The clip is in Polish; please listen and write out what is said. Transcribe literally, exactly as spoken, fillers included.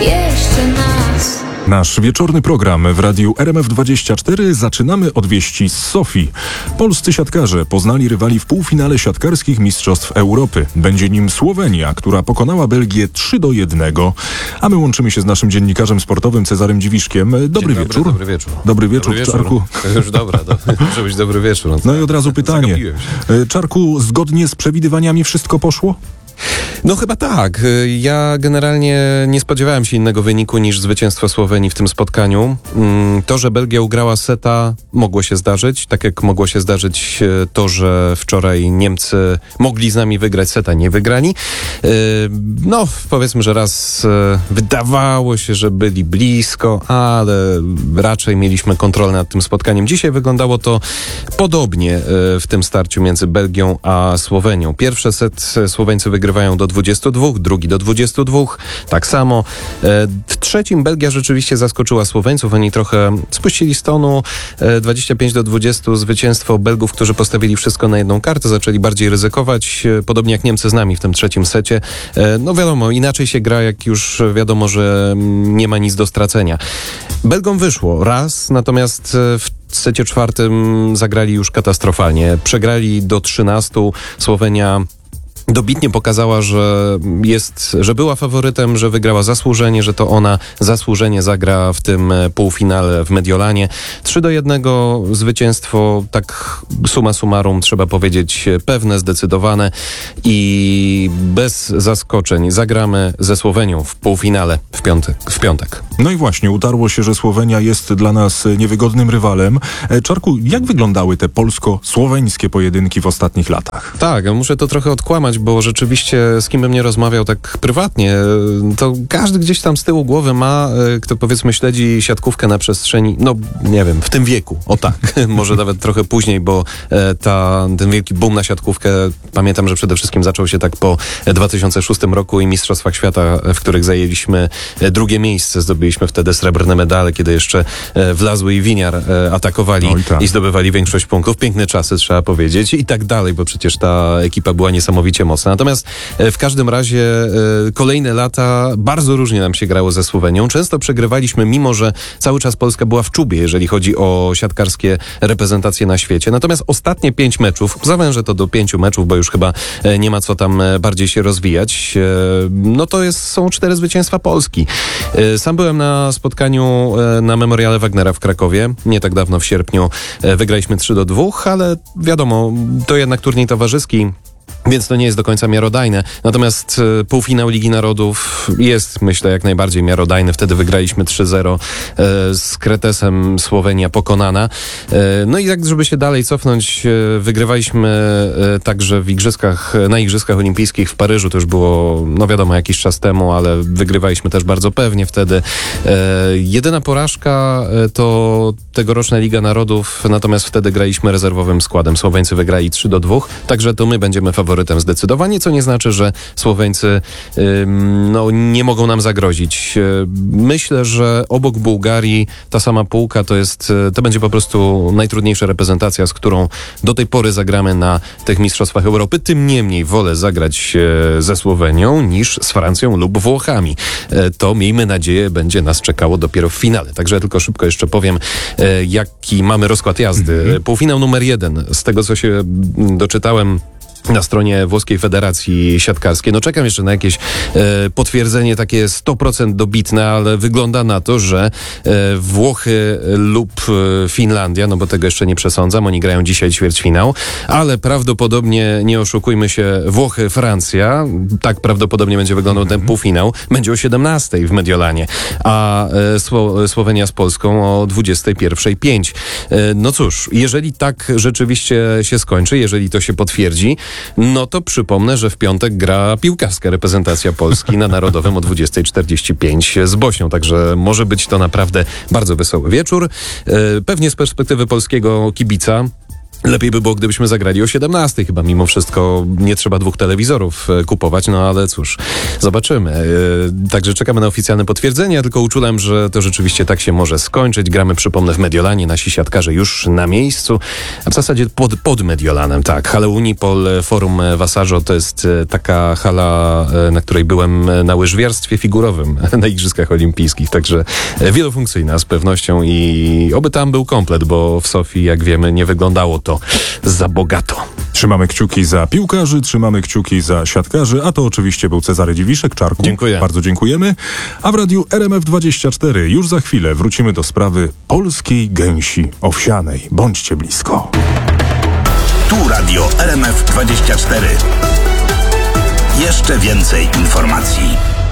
jeszcze nas. Nasz wieczorny program w radiu R M F dwadzieścia cztery zaczynamy od wieści z Sofii. Polscy siatkarze poznali rywali w półfinale siatkarskich Mistrzostw Europy. Będzie nim Słowenia, która pokonała Belgię trzy do jednego. A my łączymy się z naszym dziennikarzem sportowym Cezarym Dziwiszkiem. Dobry, dobry wieczór. Dobry wieczór. Dobry wieczór, dobry wieczór. Czarku. Już dobra, do, może być dobry wieczór. No, no i od razu pytanie. Czarku, zgodnie z przewidywaniami wszystko poszło? No chyba tak. Ja generalnie nie spodziewałem się innego wyniku niż zwycięstwo Słowenii w tym spotkaniu. To, że Belgia ugrała seta, mogło się zdarzyć. Tak jak mogło się zdarzyć to, że wczoraj Niemcy mogli z nami wygrać seta, nie wygrali. No, powiedzmy, że raz wydawało się, że byli blisko, ale raczej mieliśmy kontrolę nad tym spotkaniem. Dzisiaj wyglądało to podobnie w tym starciu między Belgią a Słowenią. Pierwszy set Słoweńcy wygrywają do dwudziestu dwóch, drugi do dwudziestu dwóch, tak samo. W trzecim Belgia rzeczywiście zaskoczyła Słoweńców, oni trochę spuścili z tonu, dwadzieścia pięć do dwudziestu zwycięstwo Belgów, którzy postawili wszystko na jedną kartę, zaczęli bardziej ryzykować, podobnie jak Niemcy z nami w tym trzecim secie. No wiadomo, inaczej się gra, jak już wiadomo, że nie ma nic do stracenia. Belgom wyszło raz, natomiast w W secie czwartym zagrali już katastrofalnie. Przegrali do trzynastu. Słowenia dobitnie pokazała, że jest, że była faworytem, że wygrała zasłużenie, że to ona zasłużenie zagra w tym półfinale w Mediolanie. trzy do jednego zwycięstwo, tak summa summarum, trzeba powiedzieć, pewne, zdecydowane i bez zaskoczeń zagramy ze Słowenią w półfinale w piątek. W piątek. No i właśnie, utarło się, że Słowenia jest dla nas niewygodnym rywalem. Czarku, jak wyglądały te polsko-słoweńskie pojedynki w ostatnich latach? Tak, muszę to trochę odkłamać, bo rzeczywiście z kim bym nie rozmawiał tak prywatnie, to każdy gdzieś tam z tyłu głowy ma, kto powiedzmy śledzi siatkówkę na przestrzeni, no nie wiem, w tym wieku, o tak, może nawet trochę później, bo ta, ten wielki boom na siatkówkę, pamiętam, że przede wszystkim zaczął się tak po dwa tysiące szóstym roku i Mistrzostwach Świata, w których zajęliśmy drugie miejsce, zdobyliśmy wtedy srebrne medale, kiedy jeszcze Wlazły i Winiar atakowali no i, tak. i zdobywali większość punktów, piękne czasy trzeba powiedzieć i tak dalej, bo przecież ta ekipa była niesamowicie mocna. Natomiast w każdym razie e, kolejne lata bardzo różnie nam się grało ze Słowenią. Często przegrywaliśmy, mimo że cały czas Polska była w czubie, jeżeli chodzi o siatkarskie reprezentacje na świecie. Natomiast ostatnie pięć meczów, zawężę to do pięciu meczów, bo już chyba e, nie ma co tam e, bardziej się rozwijać, e, no to jest, są cztery zwycięstwa Polski. E, sam byłem na spotkaniu e, na Memoriale Wagnera w Krakowie, nie tak dawno w sierpniu. E, wygraliśmy trzy do dwóch, ale wiadomo, to jednak turniej towarzyski, więc to nie jest do końca miarodajne. Natomiast e, półfinał Ligi Narodów jest, myślę, jak najbardziej miarodajny. Wtedy wygraliśmy trzy zero e, z Kretesem, Słowenia pokonana. E, no i tak, żeby się dalej cofnąć, e, wygrywaliśmy e, także w igrzyskach, na Igrzyskach Olimpijskich w Paryżu. To już było, no wiadomo, jakiś czas temu, ale wygrywaliśmy też bardzo pewnie wtedy. E, jedyna porażka e, to tegoroczna Liga Narodów, natomiast wtedy graliśmy rezerwowym składem. Słoweńcy wygrali trzy do dwóch, także to my będziemy faworytem zdecydowanie, co nie znaczy, że Słoweńcy ym, no, nie mogą nam zagrozić. Myślę, że obok Bułgarii ta sama półka to jest, to będzie po prostu najtrudniejsza reprezentacja, z którą do tej pory zagramy na tych Mistrzostwach Europy. Tym niemniej wolę zagrać ze Słowenią niż z Francją lub Włochami. To, miejmy nadzieję, będzie nas czekało dopiero w finale. Także tylko szybko jeszcze powiem, jaki mamy rozkład jazdy. Mm-hmm. Półfinał numer jeden. Z tego, co się doczytałem na stronie Włoskiej Federacji Siatkarskiej. No czekam jeszcze na jakieś e, potwierdzenie takie sto procent dobitne, ale wygląda na to, że e, Włochy lub e, Finlandia, no bo tego jeszcze nie przesądzam, oni grają dzisiaj ćwierćfinał, ale prawdopodobnie, nie oszukujmy się, Włochy, Francja, tak prawdopodobnie będzie wyglądał ten półfinał, będzie o siedemnastej w Mediolanie, a e, Sło- Słowenia z Polską o dwudziestej pierwszej pięć. E, no cóż, jeżeli tak rzeczywiście się skończy, jeżeli to się potwierdzi, no to przypomnę, że w piątek gra piłkarska reprezentacja Polski na Narodowym o dwudziestej czterdzieści pięć z Bośnią, także może być to naprawdę bardzo wesoły wieczór. Pewnie z perspektywy polskiego kibica Lepiej by było, gdybyśmy zagrali o siedemnastej. Chyba mimo wszystko nie trzeba dwóch telewizorów e, kupować, no ale cóż, zobaczymy. E, także czekamy na oficjalne potwierdzenie, tylko uczulam, że to rzeczywiście tak się może skończyć. Gramy, przypomnę, w Mediolanie, nasi siatkarze już na miejscu, a w zasadzie pod, pod Mediolanem, tak. Hala Unipol, Forum Wasarzo to jest e, taka hala, e, na której byłem na łyżwiarstwie figurowym na Igrzyskach Olimpijskich, także e, wielofunkcyjna z pewnością i oby tam był komplet, bo w Sofii, jak wiemy, nie wyglądało to za bogato. Trzymamy kciuki za piłkarzy, trzymamy kciuki za siatkarzy, a to oczywiście był Cezary Dziwiszek. Czarku, Dziękuję. Bardzo dziękujemy. A w radiu R M F dwadzieścia cztery już za chwilę wrócimy do sprawy polskiej gęsi owsianej. Bądźcie blisko. Tu radio R M F dwadzieścia cztery. Jeszcze więcej informacji.